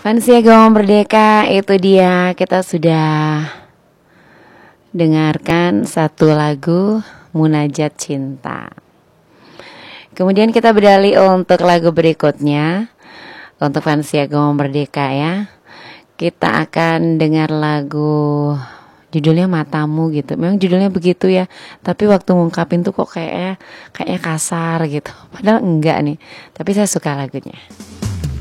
Fansia Gawang Merdeka, itu dia, kita sudah dengarkan satu lagu Munajat Cinta. Kemudian kita beralih untuk lagu berikutnya. Untuk Fansia Gawang Merdeka ya, kita akan dengar lagu judulnya Matamu gitu. Memang judulnya begitu ya, tapi waktu ngungkapin tuh kok kayaknya kasar gitu. Padahal enggak nih, tapi saya suka lagunya.